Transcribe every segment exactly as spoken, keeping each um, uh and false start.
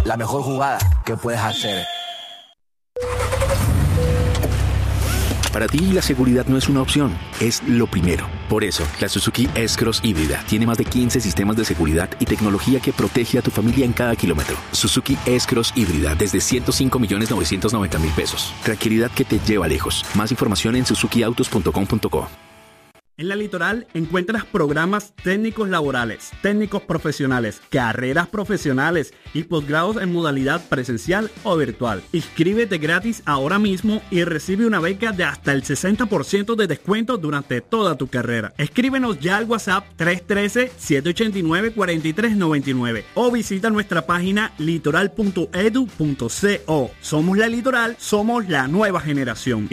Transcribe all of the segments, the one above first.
la mejor jugada que puedes hacer. Para ti, la seguridad no es una opción, es lo primero. Por eso, la Suzuki S-Cross híbrida tiene más de quince sistemas de seguridad y tecnología que protege a tu familia en cada kilómetro. Suzuki S-Cross híbrida desde ciento cinco millones novecientos noventa mil pesos. Tranquilidad que te lleva lejos. Más información en suzuki autos punto com punto co. En la Litoral encuentras programas técnicos laborales, técnicos profesionales, carreras profesionales y posgrados en modalidad presencial o virtual. Inscríbete gratis ahora mismo y recibe una beca de hasta el sesenta por ciento de descuento durante toda tu carrera. Escríbenos ya al WhatsApp tres uno tres, siete ocho nueve, cuatro tres nueve nueve o visita nuestra página litoral punto edu punto co. Somos la Litoral, somos la nueva generación.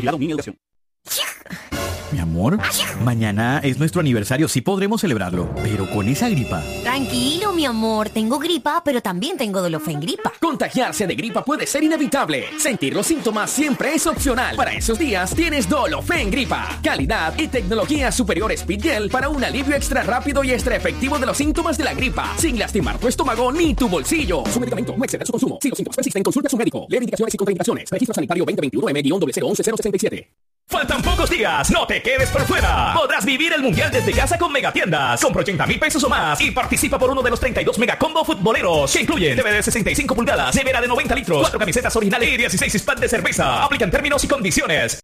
Mi amor, mañana es nuestro aniversario, sí podremos celebrarlo, pero con esa gripa. Tranquilo, mi amor, tengo gripa, pero también tengo Dolofengripa. Contagiarse de gripa puede ser inevitable. Sentir los síntomas siempre es opcional. Para esos días tienes Dolofengripa. Calidad y tecnología superior Speedgel para un alivio extra rápido y extra efectivo de los síntomas de la gripa, sin lastimar tu estómago ni tu bolsillo. Su medicamento no excede su consumo. Si los síntomas persisten, consulta a su médico. Lee indicaciones y contraindicaciones. Registro sanitario veinte veintiuno M cero cero once cero sesenta y siete. Faltan pocos días, no te quedes por fuera. Podrás vivir el mundial desde casa con Megatiendas. Compra ochenta mil pesos o más y participa por uno de los treinta y dos megacombo futboleros que incluyen T V de sesenta y cinco pulgadas, nevera de noventa litros, cuatro camisetas originales y dieciséis six-pack de cerveza. Aplican términos y condiciones.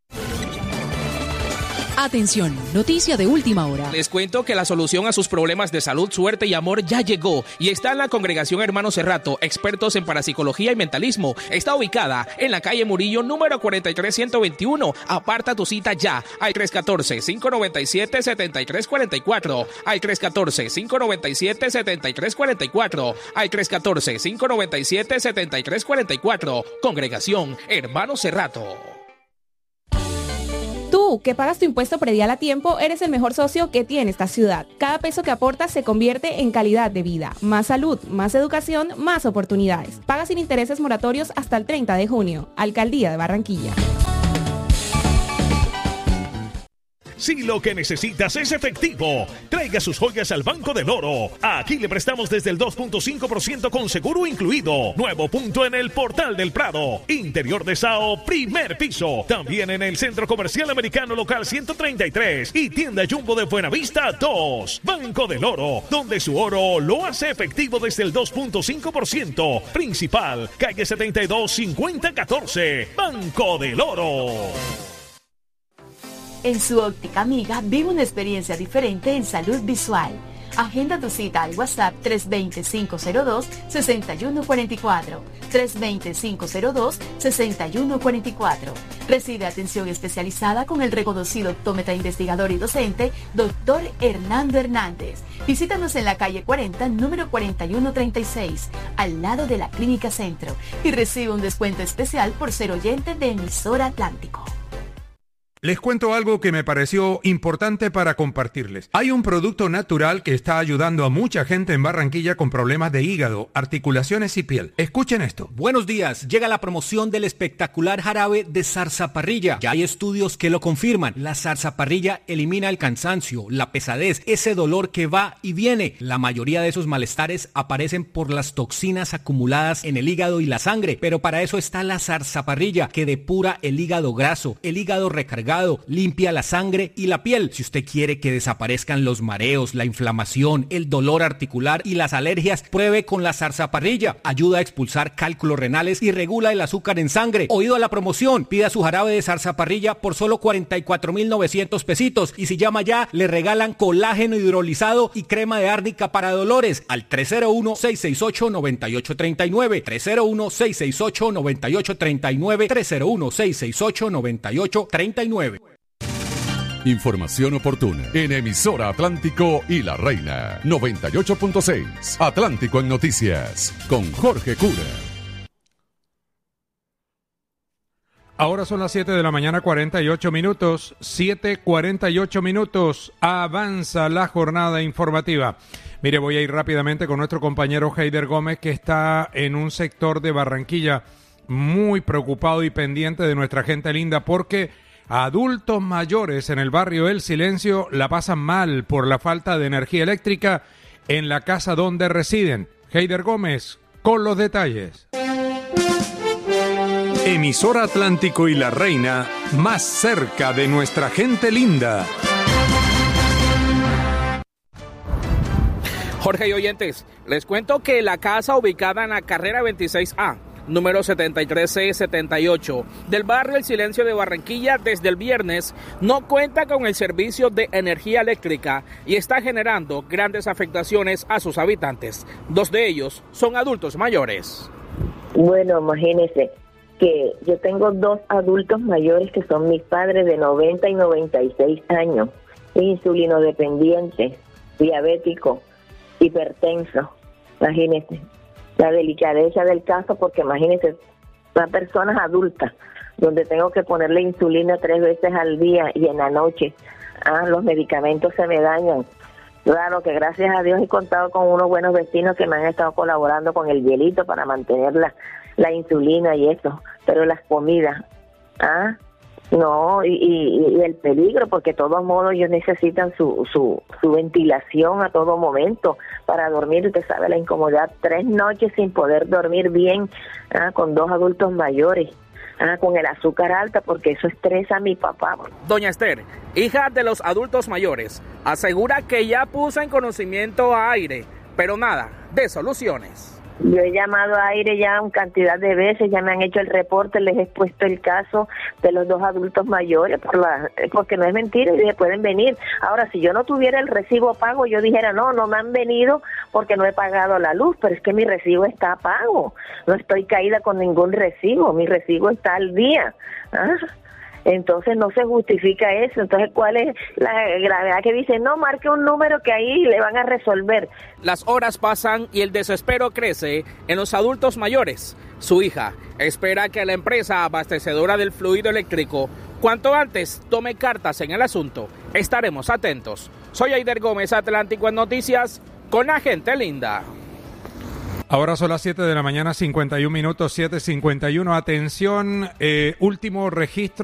Atención, noticia de última hora. Les cuento que la solución a sus problemas de salud, suerte y amor ya llegó y está en la Congregación Hermano Cerrato, expertos en parapsicología y mentalismo. Está ubicada en la calle Murillo, número cuarenta y tres ciento veintiuno. Aparta tu cita ya al tres uno cuatro, cinco nueve siete, siete tres cuatro cuatro, al tres uno cuatro, cinco nueve siete, siete tres cuatro cuatro, al tres uno cuatro, cinco nueve siete, siete tres cuatro cuatro. Congregación Hermano Cerrato. Tú, que pagas tu impuesto predial a tiempo, eres el mejor socio que tiene esta ciudad. Cada peso que aportas se convierte en calidad de vida, más salud, más educación, más oportunidades. Paga sin intereses moratorios hasta el treinta de junio. Alcaldía de Barranquilla. Si lo que necesitas es efectivo, traiga sus joyas al Banco del Oro. Aquí le prestamos desde el dos punto cinco por ciento con seguro incluido. Nuevo punto en el Portal del Prado. Interior de Sao, primer piso. También en el Centro Comercial Americano Local ciento treinta y tres y Tienda Jumbo de Buenavista dos. Banco del Oro, donde su oro lo hace efectivo desde el dos punto cinco por ciento. Principal, calle setenta y dos, cincuenta catorce. Banco del Oro. En su óptica amiga, vive una experiencia diferente en salud visual. Agenda tu cita al WhatsApp tres dos cero, cinco cero dos, seis uno cuatro cuatro, tres dos cero, cinco cero dos, seis uno cuatro cuatro. Recibe atención especializada con el reconocido optómetra investigador y docente, doctor Hernando Hernández. Visítanos en la calle cuarenta, número cuarenta y uno treinta y seis, al lado de la Clínica Centro, y recibe un descuento especial por ser oyente de Emisora Atlántico. Les cuento algo que me pareció importante para compartirles. Hay un producto natural que está ayudando a mucha gente en Barranquilla con problemas de hígado, articulaciones y piel. Escuchen esto. Buenos días. Llega la promoción del espectacular jarabe de zarzaparrilla. Ya hay estudios que lo confirman. La zarzaparrilla elimina el cansancio, la pesadez, ese dolor que va y viene. La mayoría de esos malestares aparecen por las toxinas acumuladas en el hígado y la sangre. Pero para eso está la zarzaparrilla, que depura el hígado graso, el hígado recargado, limpia la sangre y la piel. Si usted quiere que desaparezcan los mareos, la inflamación, el dolor articular y las alergias, pruebe con la zarzaparrilla. Ayuda a expulsar cálculos renales y regula el azúcar en sangre. Oído a la promoción, pida su jarabe de zarzaparrilla por solo cuarenta y cuatro mil novecientos pesitos. Y si llama ya, le regalan colágeno hidrolizado y crema de árnica para dolores al tres cero uno, seis seis ocho, nueve ocho tres nueve, tres cero uno, seis seis ocho, nueve ocho tres nueve, tres cero uno, seis seis ocho, nueve ocho tres nueve. Información oportuna en Emisora Atlántico y La Reina noventa y ocho punto seis. Atlántico en Noticias con Jorge Cura. Ahora son las siete de la mañana, cuarenta y ocho minutos. siete cuarenta y ocho minutos. Avanza la jornada informativa. Mire, voy a ir rápidamente con nuestro compañero Heider Gómez, que está en un sector de Barranquilla muy preocupado y pendiente de nuestra gente linda, porque adultos mayores en el barrio El Silencio la pasan mal por la falta de energía eléctrica en la casa donde residen. Heider Gómez, con los detalles. Emisora Atlántico y La Reina, más cerca de nuestra gente linda. Jorge y oyentes, les cuento que la casa ubicada en la carrera veintiséis A, número setenta y tres C setenta y ocho, del barrio El Silencio de Barranquilla, desde el viernes, no cuenta con el servicio de energía eléctrica y está generando grandes afectaciones a sus habitantes. Dos de ellos son adultos mayores. Bueno, imagínense que yo tengo dos adultos mayores que son mis padres de noventa y noventa y seis años, insulino dependiente, diabético, hipertenso. Imagínense la delicadeza del caso, porque imagínense, son personas adultas donde tengo que ponerle insulina tres veces al día y en la noche. Ah, los medicamentos se me dañan. Claro que gracias a Dios he contado con unos buenos vecinos que me han estado colaborando con el hielito para mantener la, la insulina y eso, pero las comidas, ah, no, y, y, y el peligro, porque de todos modos ellos necesitan su, su, su ventilación a todo momento para dormir. Usted sabe la incomodidad, tres noches sin poder dormir bien, ah, con dos adultos mayores. Ah, con el azúcar alta, porque eso estresa a mi papá. Doña Esther, hija de los adultos mayores, asegura que ya puso en conocimiento a Aire, pero nada de soluciones. Yo he llamado a Aire ya una cantidad de veces, ya me han hecho el reporte, les he expuesto el caso de los dos adultos mayores, por la, porque no es mentira, y pueden venir. Ahora, si yo no tuviera el recibo pago, yo dijera, no, no me han venido porque no he pagado la luz, pero es que mi recibo está pago, no estoy caída con ningún recibo, mi recibo está al día. ¿Ah? Entonces no se justifica eso. Entonces, ¿cuál es la gravedad que dice? No, marque un número que ahí le van a resolver. Las horas pasan y el desespero crece en los adultos mayores. Su hija espera que la empresa abastecedora del fluido eléctrico cuanto antes tome cartas en el asunto. Estaremos atentos. Soy Aider Gómez, Atlántico en Noticias, con la gente linda. Ahora son las siete de la mañana, cincuenta y un minutos, siete cincuenta y uno. Atención, eh, último registro.